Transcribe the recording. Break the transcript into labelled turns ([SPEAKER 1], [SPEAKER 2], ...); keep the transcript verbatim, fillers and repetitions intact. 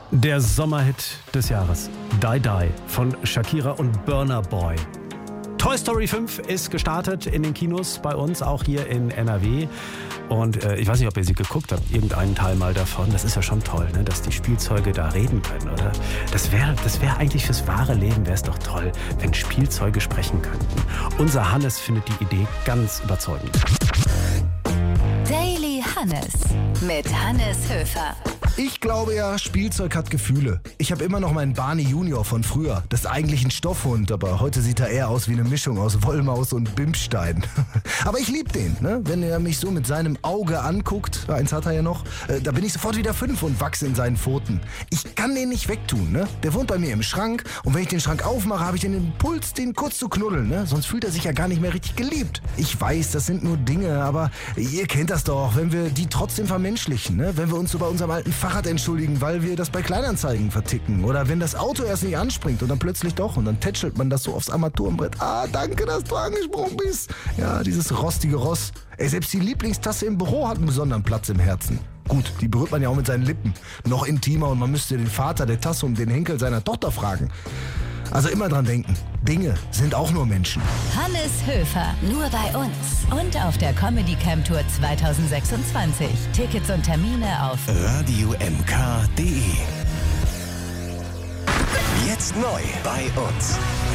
[SPEAKER 1] Der Sommerhit des Jahres, Die Die von Shakira und Burna Boy. Toy Story fünf ist gestartet in den Kinos bei uns, auch hier in N R W. Und äh, ich weiß nicht, ob ihr sie geguckt habt, irgendeinen Teil mal davon. Das ist ja schon toll, ne? Dass die Spielzeuge da reden können, oder? Das wäre das wär eigentlich fürs wahre Leben, wäre es doch toll, wenn Spielzeuge sprechen könnten. Unser Hannes findet die Idee ganz überzeugend.
[SPEAKER 2] Daily Hannes mit Hannes Höfer.
[SPEAKER 3] Ich glaube ja, Spielzeug hat Gefühle. Ich habe immer noch meinen Barney Junior von früher. Das ist eigentlich ein Stoffhund, aber heute sieht er eher aus wie eine Mischung aus Wollmaus und Bimsstein. Aber ich liebe den, ne? Wenn er mich so mit seinem Auge anguckt, eins hat er ja noch, äh, da bin ich sofort wieder fünf und wachse in seinen Pfoten. Ich kann den nicht wegtun, ne? Der wohnt bei mir im Schrank und wenn ich den Schrank aufmache, habe ich den Impuls, den kurz zu knuddeln, ne? Sonst fühlt er sich ja gar nicht mehr richtig geliebt. Ich weiß, das sind nur Dinge, aber ihr kennt das doch, wenn wir die trotzdem vermenschlichen, ne? Wenn wir uns so bei unserem alten Fahrrad entschuldigen, weil wir das bei Kleinanzeigen verticken. Oder wenn das Auto erst nicht anspringt und dann plötzlich doch und dann tätschelt man das so aufs Armaturenbrett. Ah, danke, dass du angesprungen bist. Ja, dieses rostige Ross. Ey, selbst die Lieblingstasse im Büro hat einen besonderen Platz im Herzen. Gut, die berührt man ja auch mit seinen Lippen. Noch intimer und man müsste den Vater der Tasse um den Henkel seiner Tochter fragen. Also immer dran denken, Dinge sind auch nur Menschen.
[SPEAKER 2] Hannes Höfer, nur bei uns. Und auf der Comedy Camp Tour zwanzig sechsundzwanzig. Tickets und Termine auf
[SPEAKER 4] radio m k punkt d e. Jetzt neu bei uns.